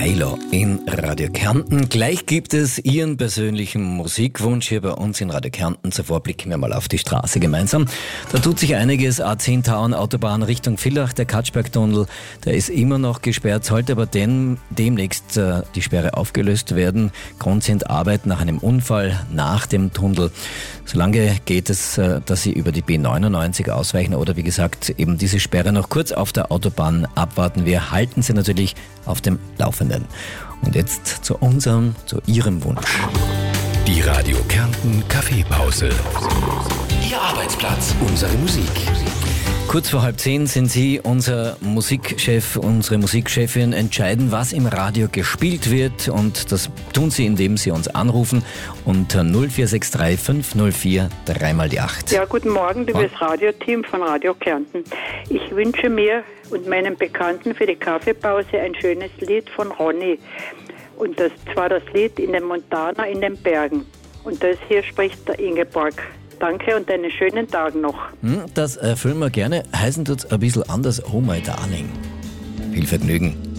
Milo in Radio Kärnten. Gleich gibt es Ihren persönlichen Musikwunsch hier bei uns in Radio Kärnten. Zuvor blicken wir mal auf die Straße gemeinsam. Da tut sich einiges. A10 Tauern, Autobahn Richtung Villach, der Katschbergtunnel, der ist immer noch gesperrt, sollte aber demnächst die Sperre aufgelöst werden. Grund sind Arbeiten nach einem Unfall nach dem Tunnel. Solange geht es, dass Sie über die B99 ausweichen oder wie gesagt eben diese Sperre noch kurz auf der Autobahn abwarten. Wir halten Sie natürlich auf dem Laufenden. Und jetzt zu Ihrem Wunsch. Die Radio Kärnten Kaffeepause. Ihr Arbeitsplatz, unsere Musik. Kurz vor 9:30 sind Sie unser Musikchef, unsere Musikchefin, entscheiden, was im Radio gespielt wird. Und das tun Sie, indem Sie uns anrufen unter 0463 504 3x8. Ja, guten Morgen, liebes Radioteam von Radio Kärnten. Ich wünsche mir und meinen Bekannten für die Kaffeepause ein schönes Lied von Ronny. Und das war das Lied In den Montana in den Bergen. Und das hier spricht der Ingeborg. Danke und einen schönen Tag noch. Das erfüllen wir gerne. Heißen tut's ein bisschen anders. Oh my darling. Viel Vergnügen.